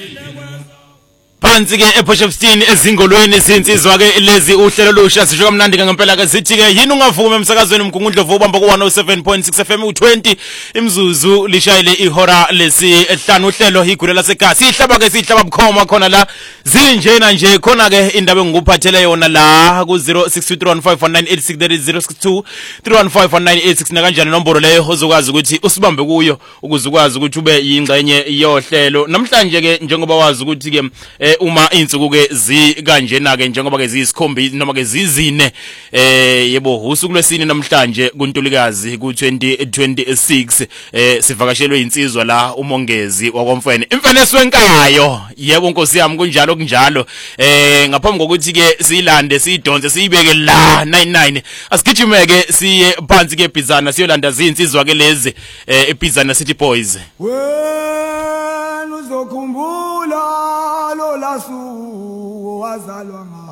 phansi ke ePotchefstroom ezingolweni sinsizwa ke lezi uhlelo lusha sisho kamnandi ngempela ke sithi ke yini ungavuma emsakazweni mgungundlovu ubamba ku 107.6 FM u20 imzuzu lishayile ihora lesi5 uhlelo igule lasekhaya sihlaba ke sihlaba bukhoma khona la zinjena nje khona ke indaba engikuphathele yona la ku 0623151986 that is 0623151986 na kanjani nombolo leyo ozokwazi ukuthi usibambe kuyo ukuze ukwazi ukuthi ube yingxenye yohlelo namhlanje ke njengoba wazi ukuthi ke uma insuku ke zikanjena ke njengoba ke ziyisikhombisa noma ke zizine yebo usuku lwesine namhlanje kuNtulikazi ku2026 sivakashelwe insizwa la umongezi wakwamfene imfene eswenkayo yebo nkosi yami kunjalo kunjalo ngaphambi kokuthi ke silande sidonse siyibeke la 99 asigijime ke siye phansi ke eBizana siyolanda zinsizwa ke lezi eBizana City Boys wena uzokhumbula lo lasu wazalwa